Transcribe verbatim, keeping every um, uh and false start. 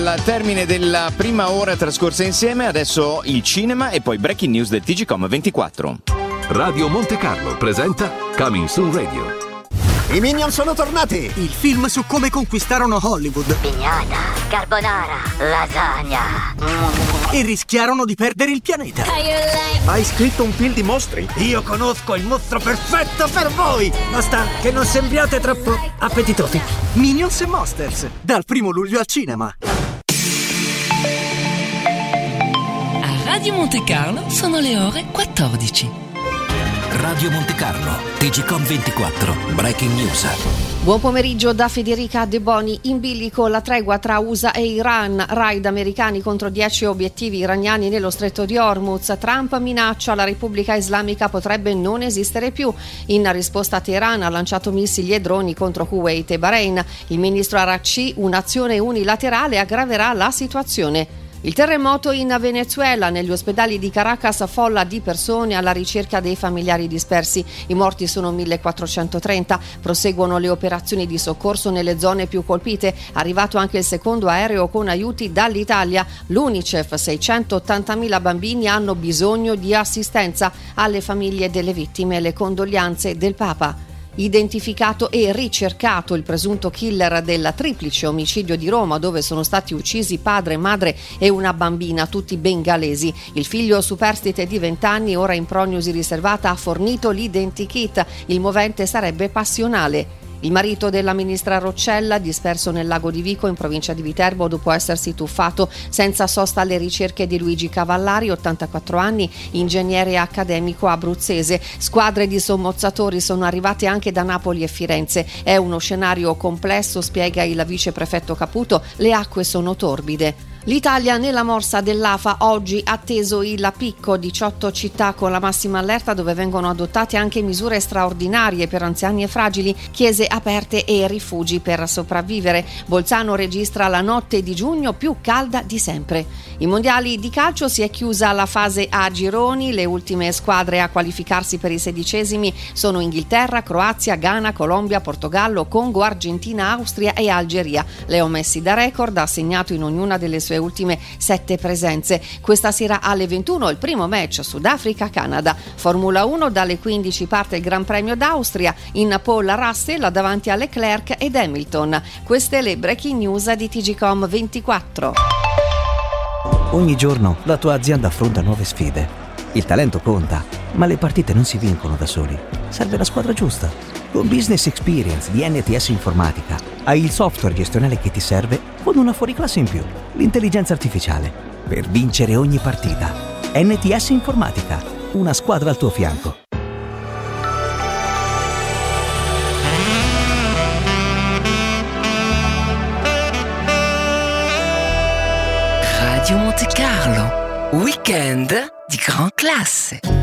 Al termine della prima ora trascorsa insieme, adesso il cinema e poi breaking news del T G Com ventiquattro. Radio Monte Carlo presenta Coming Soon Radio. I Minion sono tornati! Il film su come conquistarono Hollywood. Pignata, carbonara, lasagna. E rischiarono di perdere il pianeta. Hai scritto un film di mostri? Io conosco il mostro perfetto per voi! Basta che non sembriate troppo appetitosi. Minions e Monsters, dal primo luglio al cinema. A Radio Monte Carlo sono le ore quattordici. Radio Monte Carlo, T G Com ventiquattro, Breaking News. Buon pomeriggio da Federica De Boni. In bilico la tregua tra U S A e Iran, raid americani contro dieci obiettivi iraniani nello stretto di Hormuz. Trump minaccia la Repubblica Islamica potrebbe non esistere più. In risposta Teheran ha lanciato missili e droni contro Kuwait e Bahrain. Il ministro Araghchi, un'azione unilaterale aggraverà la situazione. Il terremoto in Venezuela, negli ospedali di Caracas, folla di persone alla ricerca dei familiari dispersi. I morti sono millequattrocentotrenta. Proseguono le operazioni di soccorso nelle zone più colpite. Arrivato anche il secondo aereo con aiuti dall'Italia. L'Unicef, seicentottantamila bambini hanno bisogno di assistenza. Alle famiglie delle vittime le condoglianze del Papa. Identificato e ricercato il presunto killer del triplice omicidio di Roma, dove sono stati uccisi padre, madre e una bambina, tutti bengalesi. Il figlio superstite di venti anni, ora in prognosi riservata, ha fornito l'identikit. Il movente sarebbe passionale. Il marito della ministra Roccella, disperso nel lago di Vico in provincia di Viterbo dopo essersi tuffato senza sosta alle ricerche di Luigi Cavallari, ottantaquattro anni, ingegnere accademico abruzzese. Squadre di sommozzatori sono arrivate anche da Napoli e Firenze. È uno scenario complesso, spiega il viceprefetto Caputo, le acque sono torbide. L'Italia nella morsa dell'A F A, oggi atteso il picco, diciotto città con la massima allerta dove vengono adottate anche misure straordinarie per anziani e fragili, chiese aperte e rifugi per sopravvivere. Bolzano registra la notte di giugno più calda di sempre. I mondiali di calcio, si è chiusa la fase a gironi, le ultime squadre a qualificarsi per i sedicesimi sono Inghilterra, Croazia, Ghana, Colombia, Portogallo, Congo, Argentina, Austria e Algeria. Leo Messi da record ha segnato in ognuna delle sue ultime sette presenze. Questa sera alle ventuno il primo match Sudafrica-Canada. Formula uno, dalle quindici parte il Gran Premio d'Austria. In pole Russell davanti a Leclerc ed Hamilton. Queste le breaking news di T G Com ventiquattro. Ogni giorno la tua azienda affronta nuove sfide. Il talento conta, ma le partite non si vincono da soli. Serve la squadra giusta. Con Business Experience di N T S Informatica hai il software gestionale che ti serve con una fuoriclasse in più, l'intelligenza artificiale, per vincere ogni partita. N T S Informatica, una squadra al tuo fianco. Radio Monte Carlo, weekend di gran classe.